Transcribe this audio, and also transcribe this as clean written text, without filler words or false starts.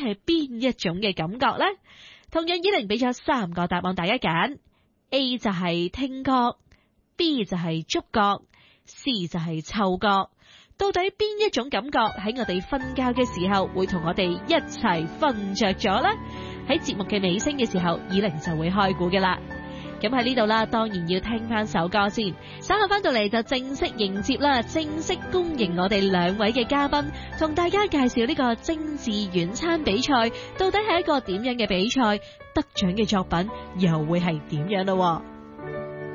係邊一種嘅感覺呢？同樣依玲俾咗3個答案大家揀 ，A 就係聽覺，B 就係觸覺，C 就係嗅覺。到底邊一種感覺喺我哋瞓覺嘅時候會同我哋一齊瞓着咗呢？喺節目嘅尾聲嘅時候，依玲就會開估嘅啦。咁喺呢度啦，當然要聽翻首歌先。稍後翻到嚟就正式迎接啦，正式恭迎我哋2位嘅嘉賓，同大家介紹呢個精緻晚餐比賽到底係一個點樣嘅比賽，得獎嘅作品又會係點樣咯？